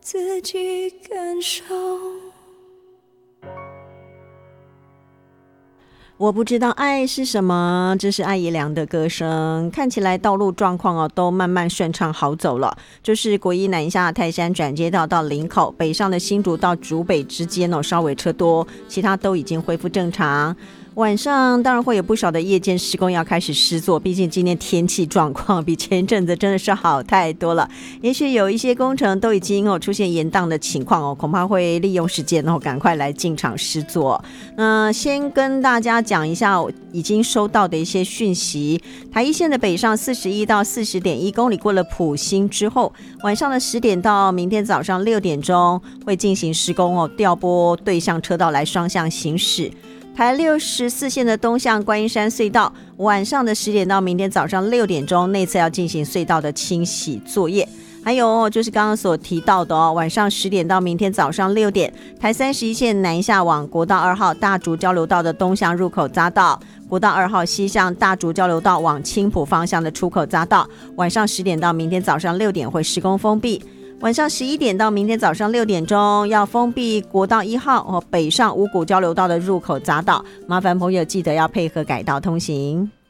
自己感受。 我不知道爱是什么，这是艾怡良的歌声。看起来道路状况都慢慢顺畅好走了。就是国一南下泰山转接道到林口，北上的新竹到竹北之间稍微车多，其他都已经恢复正常。晚上当然会有不少的夜间施工要开始施作，毕竟今天天气状况比前一阵子真的是好太多了。也许有一些工程都已经出现延宕的情况恐怕会利用时间赶快来进场施作。先跟大家讲一下已经收到的一些讯息。台一线的北上41到40.1公里过了埔心之后，晚上的10点到明天早上6点钟会进行施工调拨对向车道来双向行驶。台64线的东向观音山隧道，晚上的10点到明天早上6点钟内侧要进行隧道的清洗作业。还有就是刚刚所提到的晚上10点到明天早上6点，台31线南下往国道2号大竹交流道的东向入口匝道，国道2号西向大竹交流道往青埔方向的出口匝道，晚上10点到明天早上6点会施工封闭。晚上11点到明天早上6点钟要封闭国道1号北上五股交流道的入口匝道，麻烦朋友记得要配合改道通行。